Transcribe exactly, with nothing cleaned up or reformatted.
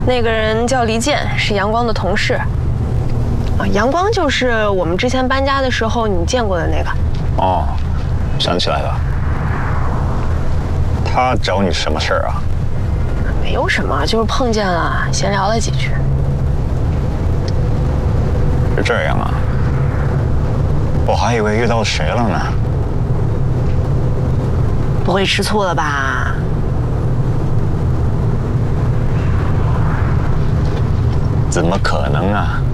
那个人叫黎健，是阳光的同事。啊，阳光就是我们之前搬家的时候你见过的那个。 哦，想起来了。他找你什么事儿啊？ 没有什么，就是碰见了，闲聊了几句。 是这样啊？我还以为遇到谁了呢。 不会吃醋了吧？ 怎么可能啊？